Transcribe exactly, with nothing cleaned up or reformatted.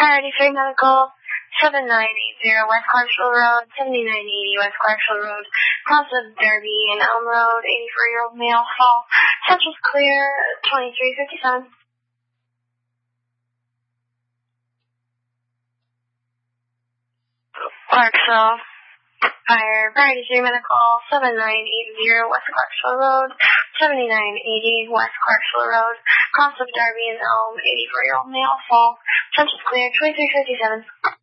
Priority three Medical, seven nine eight zero West Clarksville Road, seventy-nine eighty West Clarksville Road, cross of Derby and Elm Road, eighty-four-year-old male, fall. Central's clear, twenty-three fifty-seven. Clarksville, fire, priority three Medical, seven nine eight zero West Clarksville Road, seventy-nine eighty West Clarksville Road, cross of Derby and Elm, eighty-four-year-old male, fall. Central's clear, twenty-three fifty-seven.